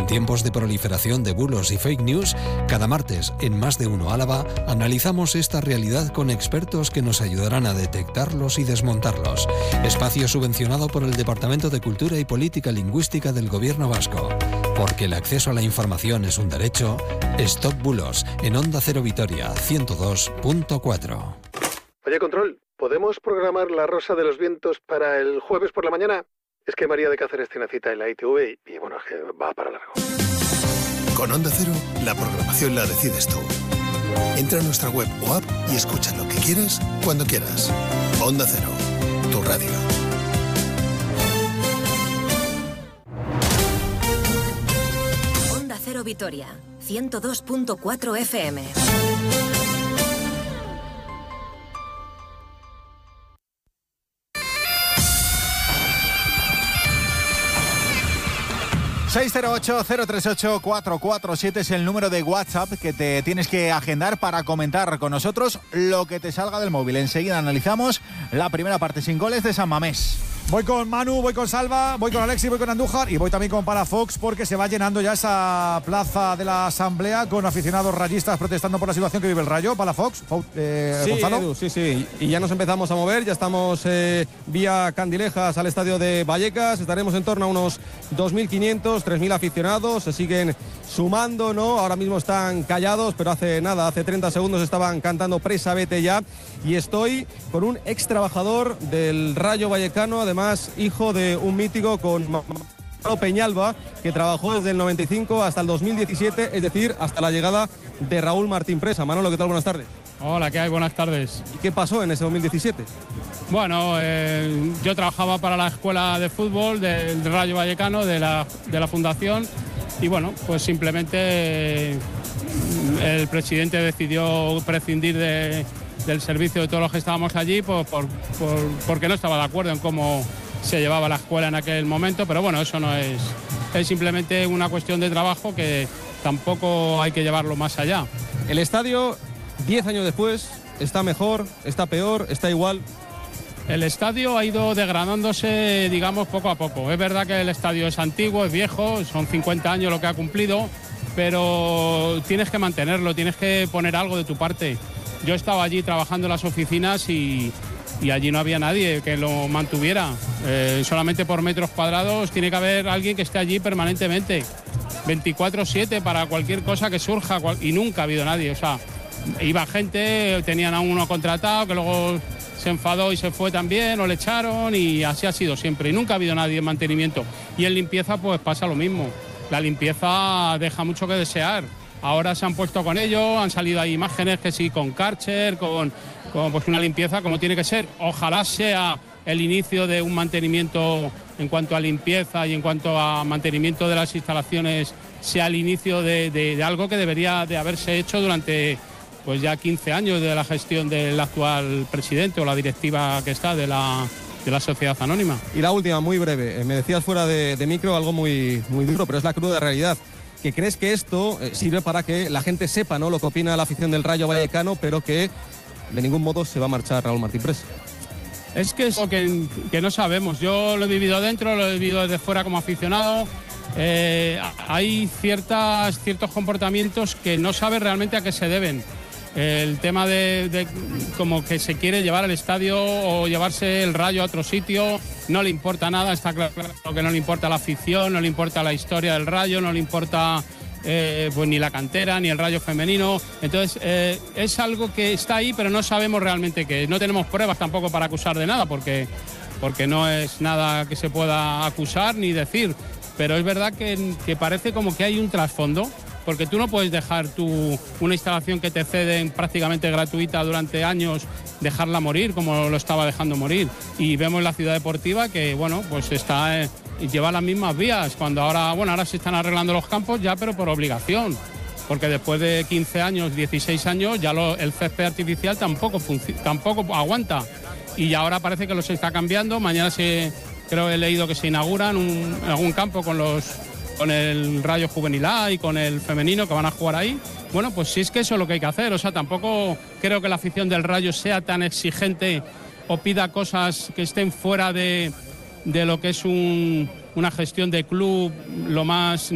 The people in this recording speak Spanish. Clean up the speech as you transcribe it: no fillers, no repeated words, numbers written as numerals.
En tiempos de proliferación de bulos y fake news, cada martes en Más de Uno Álava analizamos esta realidad con expertos que nos ayudarán a detectarlos y desmontarlos. Espacio subvencionado por el Departamento de Cultura y Política Lingüística del Gobierno Vasco. Porque el acceso a la información es un derecho. Stop Bulos en Onda Cero Vitoria 102.4. Oye, Control, ¿podemos programar La Rosa de los Vientos para el jueves por la mañana? Es que María de Cáceres tiene cita en la ITV y bueno, es que va para largo. Con Onda Cero, la programación la decides tú. Entra a nuestra web o app y escucha lo que quieres, cuando quieras. Onda Cero, tu radio. Onda Cero Vitoria, 102.4 FM. ...608-038-447 es el número de WhatsApp que te tienes que agendar para comentar con nosotros lo que te salga del móvil. Enseguida analizamos la primera parte sin goles de San Mamés. Voy con Manu, voy con Salva, voy con Alexis, voy con Andújar y voy también con Palafox porque se va llenando ya esa plaza de la Asamblea con aficionados rayistas protestando por la situación que vive el Rayo. Palafox, sí, Gonzalo. Edu, sí, y ya nos empezamos a mover, ya estamos vía Candilejas al estadio de Vallecas, estaremos en torno a unos 2.500, 3.000 aficionados, se siguen sumando, ¿no? Ahora mismo están callados, pero hace 30 segundos estaban cantando Presa Vete Ya, y estoy con un ex trabajador del Rayo Vallecano, además hijo de un mítico con Manolo Peñalba, que trabajó desde el 95 hasta el 2017, es decir, hasta la llegada de Raúl Martín Presa. Manolo, ¿qué tal? Buenas tardes. Hola, ¿qué hay? Buenas tardes. ¿Y qué pasó en ese 2017? Bueno, yo trabajaba para la escuela de fútbol del Rayo Vallecano, de la fundación, y bueno, pues simplemente el presidente decidió prescindir del servicio de todos los que estábamos allí porque no estaba de acuerdo en cómo se llevaba la escuela en aquel momento, pero bueno, eso no es simplemente una cuestión de trabajo que tampoco hay que llevarlo más allá. El estadio, 10 años después, ¿está mejor, está peor, está igual? El estadio ha ido degradándose, digamos, poco a poco. Es verdad que el estadio es antiguo, es viejo, son 50 años lo que ha cumplido, pero tienes que mantenerlo, tienes que poner algo de tu parte. Yo estaba allí trabajando en las oficinas y allí no había nadie que lo mantuviera. Solamente por metros cuadrados tiene que haber alguien que esté allí permanentemente, 24/7 para cualquier cosa que surja, y nunca ha habido nadie. O sea, iba gente, tenían a uno contratado que luego se enfadó y se fue también, o le echaron, y así ha sido siempre. Y nunca ha habido nadie en mantenimiento. Y en limpieza pues pasa lo mismo. La limpieza deja mucho que desear. Ahora se han puesto con ello, han salido ahí imágenes que sí, con Karcher, con pues una limpieza como tiene que ser. Ojalá sea el inicio de un mantenimiento en cuanto a limpieza y en cuanto a mantenimiento de las instalaciones, sea el inicio de algo que debería de haberse hecho durante pues ya 15 años de la gestión del actual presidente o la directiva que está de la Sociedad Anónima. Y la última, muy breve, me decías fuera de micro algo muy duro, pero es la cruda realidad. ¿Que crees que esto sirve para que la gente sepa, ¿no?, lo que opina la afición del Rayo Vallecano, pero que de ningún modo se va a marchar Raúl Martín Presa? Es que es lo que no sabemos. Yo lo he vivido dentro, lo he vivido desde fuera como aficionado. Hay ciertos comportamientos que no sabes realmente a qué se deben. El tema de como que se quiere llevar al estadio o llevarse el Rayo a otro sitio, no le importa nada, está claro que no le importa la afición, no le importa la historia del Rayo, no le importa pues ni la cantera, ni el Rayo femenino. Entonces es algo que está ahí, pero no sabemos realmente qué. No tenemos pruebas tampoco para acusar de nada, porque no es nada que se pueda acusar ni decir. Pero es verdad que parece como que hay un trasfondo, porque tú no puedes dejar una instalación que te ceden prácticamente gratuita durante años, dejarla morir como lo estaba dejando morir. Y vemos la ciudad deportiva que, bueno, pues lleva las mismas vías, cuando ahora se están arreglando los campos ya, pero por obligación, porque después de 15 años, 16 años, ya el césped artificial tampoco aguanta. Y ahora parece que los está cambiando. Mañana creo he leído que se inauguran algún campo con el Rayo Juvenil A y con el femenino que van a jugar ahí. Bueno, pues sí, es que eso es lo que hay que hacer. O sea, tampoco creo que la afición del Rayo sea tan exigente o pida cosas que estén fuera de lo que es una gestión de club lo más